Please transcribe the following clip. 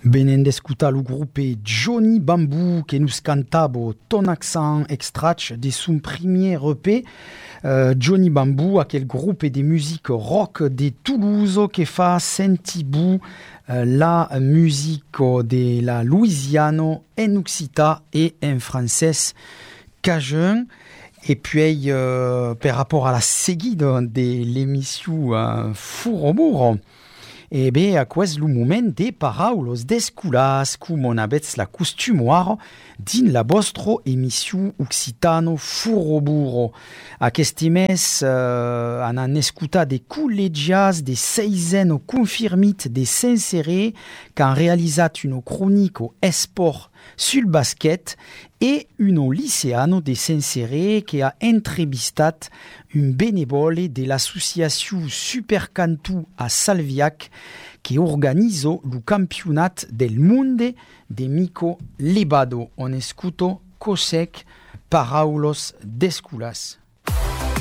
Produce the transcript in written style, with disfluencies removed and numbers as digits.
Venendo ascoltare il gruppo Johnny Bamboo che nos cantava Ton accent extract de son premier EP. Johnny Bamboo, a quel groupe de musique rock de Toulouse che fa sentibou la musique de la Louisiane en occitan et en français cajun. Et puis, par rapport à la seguide de l'émission Fourobourg, e bé, a quest lo moment de paraules d'esculas cum on abets la costumoire din la vostra emission occitano Furoburo. Aquest mes an escutat de col·legiats de 6 confirmit de Saint-Céré qu'han realitzat una cronique esport sul basket et un lycéano de Saint-Céré qui a entrevistat un bénévole de l'association Supercantu a Salviac qui organise le campionat del monde de Mico Lebado. On escuto cosec paraulos d'esculas.